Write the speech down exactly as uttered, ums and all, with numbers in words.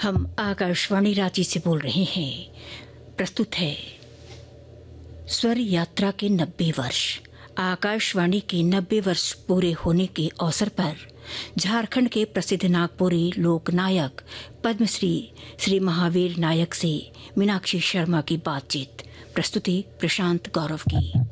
हम आकाशवाणी रांची से बोल रहे हैं। प्रस्तुत है स्वर यात्रा के नब्बे वर्ष। आकाशवाणी के नब्बे वर्ष पूरे होने के अवसर पर झारखंड के प्रसिद्ध नागपुरी लोक नायक पद्मश्री श्री महावीर नायक से मीनाक्षी शर्मा की बातचीत। प्रस्तुति प्रशांत गौरव की।